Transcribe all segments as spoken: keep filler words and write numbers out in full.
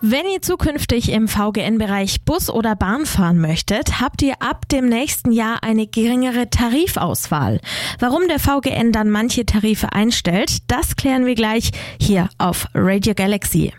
Wenn ihr zukünftig im V G N-Bereich Bus oder Bahn fahren möchtet, habt ihr ab dem nächsten Jahr eine geringere Tarifauswahl. Warum der V G N dann manche Tarife einstellt, das klären wir gleich hier auf Radio Galaxy.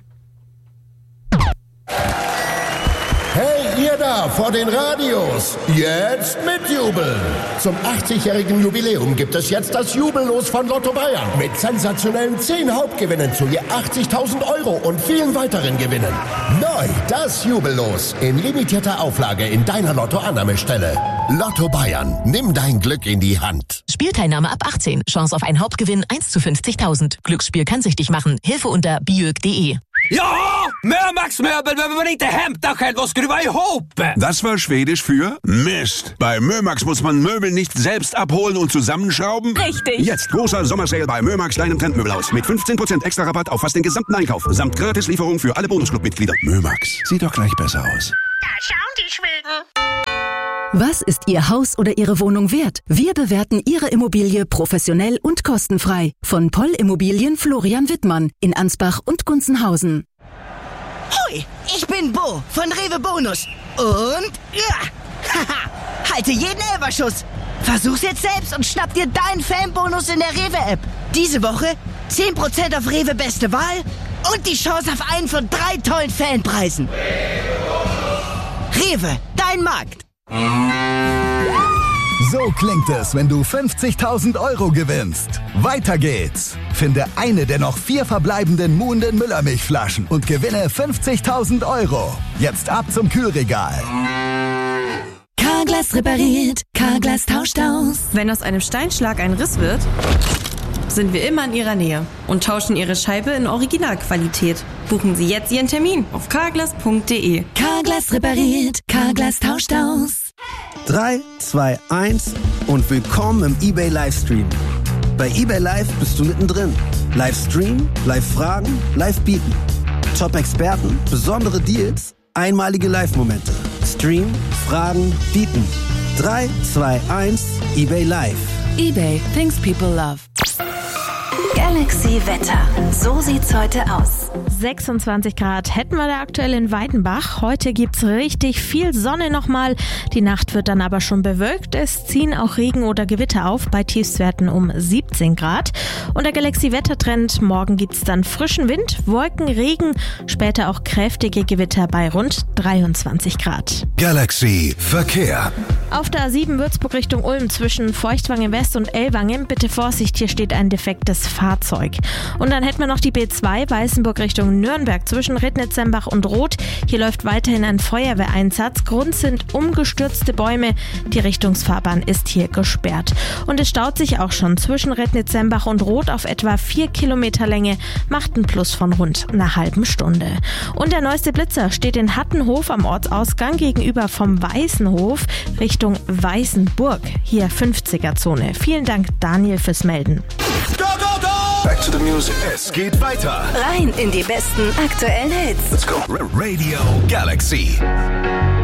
Hey, ihr da vor den Radios, jetzt mitjubeln! Zum achtzigjährigen Jubiläum gibt es jetzt das Jubellos von Lotto Bayern mit sensationellen zehn Hauptgewinnen zu je achtzigtausend Euro und vielen weiteren Gewinnen. Neu das Jubellos in limitierter Auflage in deiner Lotto-Annahmestelle. Lotto Bayern, nimm dein Glück in die Hand. Spielteilnahme ab achtzehn. Chance auf einen Hauptgewinn eins zu fünfzigtausend. Glücksspiel kann süchtig machen. Hilfe unter biög punkt de. Ja, Mömax-Möbel behöver man inte hämta själv och skruva ihop. Das war Schwedisch für Mist. Bei Mömax muss man Möbel nicht selbst abholen und zusammenschrauben. Richtig. Jetzt großer Sommersale bei Mömax, deinem Trendmöbelhaus. Mit fünfzehn Prozent extra Rabatt auf fast den gesamten Einkauf. Samt Gratislieferung für alle Bonusclub-Mitglieder. Mömax, sieht doch gleich besser aus. Da schauen die Schweden. Was ist Ihr Haus oder Ihre Wohnung wert? Wir bewerten Ihre Immobilie professionell und kostenfrei. Von Poll Immobilien Florian Wittmann in Ansbach und Gunzenhausen. Hoi, ich bin Bo von Rewe Bonus. Und ja, haha, halte jeden Elberschuss. Versuch's jetzt selbst und schnapp dir deinen Fanbonus in der Rewe-App. Diese Woche zehn Prozent auf Rewe Beste Wahl und die Chance auf einen von drei tollen Fanpreisen. Rewe, dein Markt. So klingt es, wenn du fünfzigtausend Euro gewinnst. Weiter geht's. Finde eine der noch vier verbleibenden Muhnden Müllermilchflaschen und gewinne fünfzigtausend Euro. Jetzt ab zum Kühlregal. Carglass repariert, Carglass tauscht aus. Wenn aus einem Steinschlag ein Riss wird, sind wir immer in Ihrer Nähe und tauschen Ihre Scheibe in Originalqualität. Buchen Sie jetzt Ihren Termin auf carglass punkt de. Carglass repariert, Carglass tauscht aus. drei, zwei, eins und willkommen im eBay Livestream. Bei eBay Live bist du mittendrin. Livestream, Live-Fragen, Live-Bieten. Top-Experten, besondere Deals, einmalige Live-Momente. Stream, Fragen, Bieten. drei, zwei, eins, eBay Live. eBay, things people love. Galaxy Wetter. So sieht's heute aus. sechsundzwanzig Grad hätten wir da aktuell in Weidenbach. Heute gibt's richtig viel Sonne nochmal. Die Nacht wird dann aber schon bewölkt. Es ziehen auch Regen oder Gewitter auf bei Tiefstwerten um siebzehn Grad. Und der Galaxy-Wettertrend, morgen gibt's dann frischen Wind, Wolken, Regen, später auch kräftige Gewitter bei rund dreiundzwanzig Grad. Galaxy Verkehr. Auf der A sieben Würzburg Richtung Ulm zwischen Feuchtwangen West und Ellwangen, bitte Vorsicht, hier steht ein defektes Fahrzeug. Und dann hätten wir noch die B zwei Weißenburg Richtung Nürnberg zwischen Rednitz-Sembach und Roth. Hier läuft weiterhin ein Feuerwehreinsatz. Grund sind umgestürzte Bäume. Die Richtungsfahrbahn ist hier gesperrt. Und es staut sich auch schon zwischen Rednitz-Sembach und Roth auf etwa vier Kilometer Länge, macht einen Plus von rund einer halben Stunde. Und der neueste Blitzer steht in Hattenhof am Ortsausgang gegenüber vom Weißenhof Richtung Weißenburg. Hier fünfziger Zone. Vielen Dank, Daniel, fürs Melden. Go, go, go! Back to the music. Es geht weiter. Rein in die besten aktuellen Hits. Let's go. Radio Galaxy.